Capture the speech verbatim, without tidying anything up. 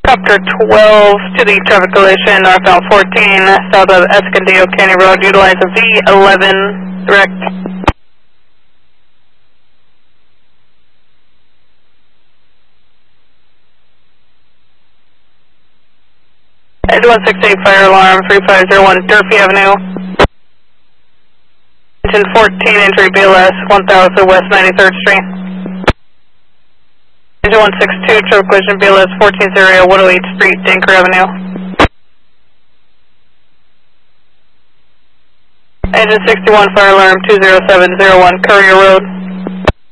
Copter twelve to the traffic collision, northbound fourteen, south of Escondido Canyon Road, utilize a V eleven, direct. Edge one six eight, fire alarm, three five zero one, Durfee Avenue. Engine fourteen, injury B L S, one thousand West ninety-third Street. Engine one six two, traffic collision B L S, fourteen zero, one oh eight Street, Danker Avenue. Engine sixty-one, fire alarm, two zero seven zero one, Courier Road.